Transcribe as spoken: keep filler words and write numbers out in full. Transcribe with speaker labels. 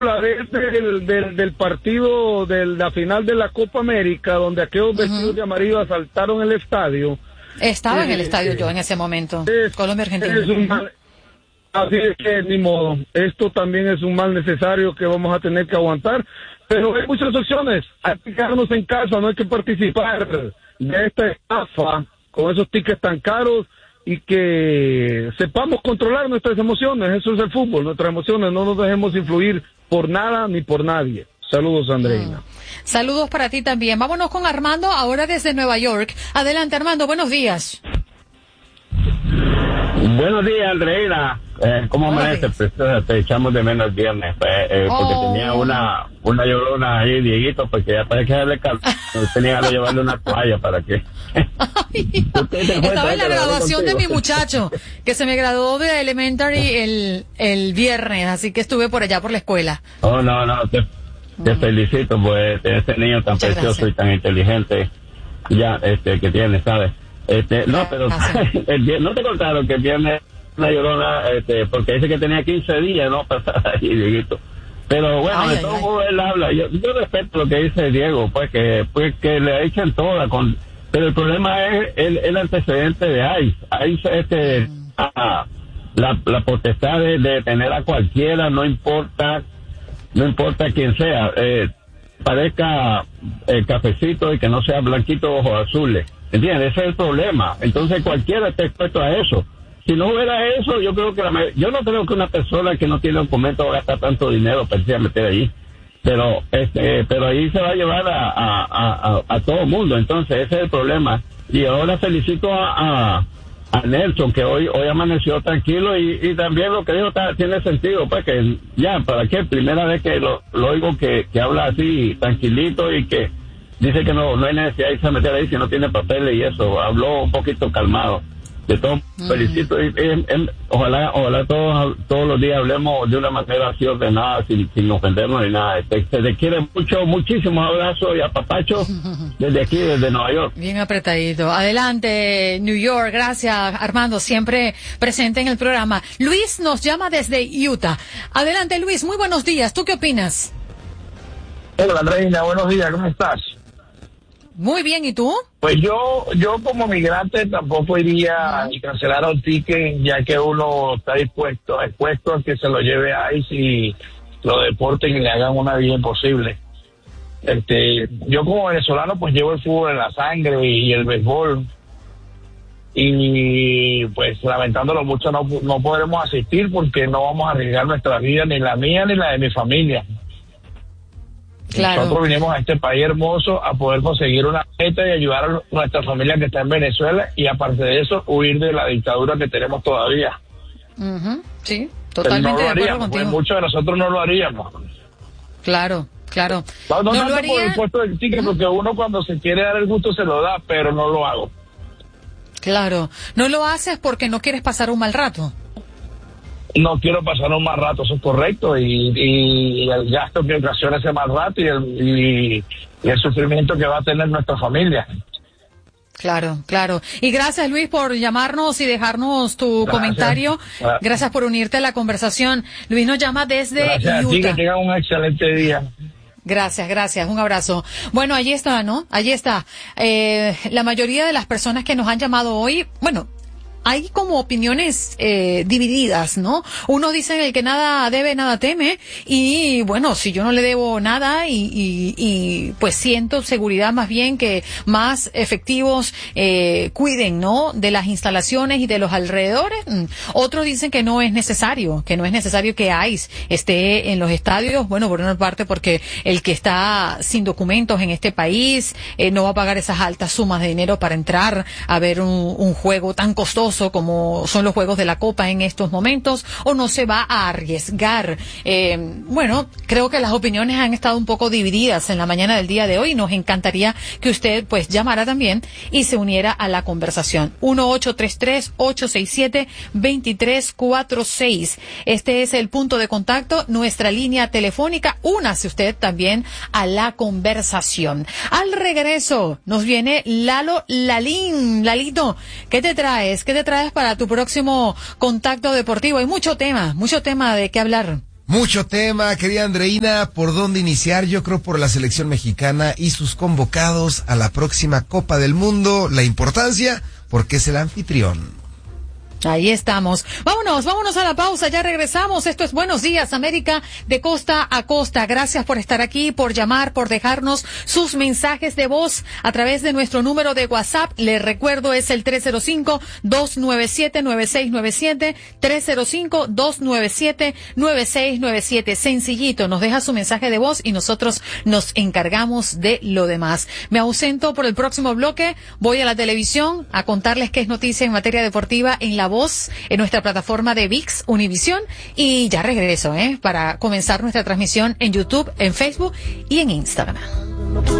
Speaker 1: es del, del, del partido de la final de la Copa América, donde aquellos uh-huh. vestidos de amarillo asaltaron el estadio.
Speaker 2: Estaba
Speaker 1: eh,
Speaker 2: en el estadio eh, yo en ese momento. Es, Colombia-Argentina.
Speaker 1: Es un mal, así es que ni modo. Esto también es un mal necesario que vamos a tener que aguantar. Pero hay muchas opciones. Hay que quedarnos en casa, no hay que participar de esta estafa con esos tickets tan caros. Y que sepamos controlar nuestras emociones. Eso es el fútbol, nuestras emociones. No nos dejemos influir por nada ni por nadie. Saludos, Andreina. Mm.
Speaker 2: Saludos para ti también. Vámonos con Armando, ahora desde Nueva York. Adelante, Armando, buenos días.
Speaker 3: Buenos días, Andreina. Eh, ¿Cómo amanece? Pues, te echamos de menos el viernes, eh, eh, oh. porque tenía una una llorona ahí, Dieguito, porque ya para que darle calor, tenía que llevarle una toalla para que...
Speaker 2: Estaba en la graduación de mi muchacho, que se me graduó de Elementary el, el viernes, así que estuve por allá por la escuela.
Speaker 3: Oh, no, no, te, te felicito, pues, ese niño tan Muchas precioso gracias. Y tan inteligente, ya, este, que tiene, ¿sabes? Este, no, pero el, no te contaron que el viernes una llorona, este, porque dice que tenía quince días, ¿no? Pasar ahí, Dieguito. Pero bueno, ay, de todo modo él habla. Yo, yo respeto lo que dice Diego, pues que, pues que le echan toda con, pero el problema es el, el antecedente de I C E. I C E, este, mm. ah, la, la potestad de, de tener a cualquiera, no importa, no importa quién sea, eh, parezca eh, cafecito y que no sea blanquito o ojos azules. ¿Entiendes? Ese es el problema. Entonces cualquiera está expuesto a eso. Si no hubiera eso, yo creo que la, yo no creo que una persona que no tiene documento va a gastar tanto dinero para irse a meter ahí. Pero este, pero ahí se va a llevar a, a, a, a todo el mundo. Entonces ese es el problema. Y ahora felicito a, a, a Nelson, que hoy hoy amaneció tranquilo y, y también lo que dijo está, tiene sentido, pues que ya, ¿para qué? Primera vez que lo, lo oigo que, que habla así tranquilito y que dice que no no hay necesidad de irse a meter ahí si no tiene papeles y eso. Habló un poquito calmado. De todo, mm. felicito y, y, y ojalá ojalá todos todos los días hablemos de una manera así ordenada, sin, sin ofendernos ni nada. Te, te, te quiere mucho, muchísimos abrazos y apapacho desde aquí, desde Nueva York.
Speaker 2: Bien apretadito. Adelante, New York. Gracias, Armando, siempre presente en el programa. Luis nos llama desde Utah. Adelante, Luis, muy buenos días. ¿Tú qué opinas?
Speaker 4: Hola, Reina, buenos días, ¿cómo estás?
Speaker 2: Muy bien, ¿y tú?
Speaker 4: Pues yo yo como migrante tampoco iría y cancelar un ticket, ya que uno está dispuesto, expuesto a que se lo lleve a I C E y lo deporten y le hagan una vida imposible. Este, yo como venezolano pues llevo el fútbol en la sangre y el béisbol, y pues lamentándolo mucho no, no podremos asistir porque no vamos a arriesgar nuestra vida, ni la mía ni la de mi familia.
Speaker 2: Claro.
Speaker 4: Nosotros vinimos a este país hermoso a poder conseguir una meta y ayudar a nuestra familia que está en Venezuela, y aparte de eso, huir de la dictadura que tenemos todavía.
Speaker 2: Uh-huh. Sí, totalmente
Speaker 4: no
Speaker 2: de acuerdo contigo.
Speaker 4: Pues muchos de nosotros no lo haríamos.
Speaker 2: Claro, claro.
Speaker 4: No, no,
Speaker 2: ¿No
Speaker 4: tanto
Speaker 2: lo haría?
Speaker 4: por el puesto del ticket, uh-huh. porque uno cuando se quiere dar el gusto se lo da, pero no lo hago.
Speaker 2: Claro. ¿No lo haces porque no quieres pasar un mal rato?
Speaker 4: No quiero pasar un mal rato, eso es correcto, y, y el gasto que ocasiona ese mal rato y el, y, y el sufrimiento que va a tener nuestra familia.
Speaker 2: Claro, claro. Y gracias, Luis, por llamarnos y dejarnos tu gracias. comentario. Gracias. gracias por unirte a la conversación. Luis nos llama desde
Speaker 4: gracias,
Speaker 2: Utah.
Speaker 4: Sí, que tengan un excelente día.
Speaker 2: Gracias, gracias. Un abrazo. Bueno, allí está, ¿no? Allí está. Eh, la mayoría de las personas que nos han llamado hoy, bueno, hay como opiniones eh, divididas, ¿no? Unos dicen el que nada debe, nada teme, y bueno, si yo no le debo nada y, y, y pues siento seguridad más bien que más efectivos eh, cuiden, ¿no? De las instalaciones y de los alrededores. Otros dicen que no es necesario, que no es necesario que I C E esté en los estadios, bueno, por una parte porque el que está sin documentos en este país eh, no va a pagar esas altas sumas de dinero para entrar a ver un, un juego tan costoso como son los juegos de la Copa en estos momentos, o no se va a arriesgar. Eh, bueno, creo que las opiniones han estado un poco divididas en la mañana del día de hoy. Nos encantaría que usted pues llamara también y se uniera a la conversación. uno ocho tres tres, ocho seis siete, dos tres cuatro seis. Este es el punto de contacto, nuestra línea telefónica. Únase usted también a la conversación. Al regreso nos viene Lalo Lalín. Lalito, ¿qué te traes? ¿Qué te traes para tu próximo contacto deportivo? Hay mucho tema, mucho tema de qué hablar.
Speaker 5: Mucho tema, querida Andreina, ¿por dónde iniciar? Yo creo por la selección mexicana y sus convocados a la próxima Copa del Mundo. La importancia, porque es el anfitrión.
Speaker 2: Ahí estamos. Vámonos, vámonos a la pausa, ya regresamos. Esto es Buenos Días, América, de costa a costa. Gracias por estar aquí, por llamar, por dejarnos sus mensajes de voz a través de nuestro número de WhatsApp. Les recuerdo, es el tres cero cinco, dos nueve siete, nueve seis nueve siete, tres cero cinco, dos nueve siete, nueve seis nueve siete. Sencillito, nos deja su mensaje de voz y nosotros nos encargamos de lo demás. Me ausento por el próximo bloque, voy a la televisión a contarles qué es noticia en materia deportiva en la voz en nuestra plataforma de V I X Univisión y ya regreso, ¿eh? Para comenzar nuestra transmisión en YouTube, en Facebook y en Instagram.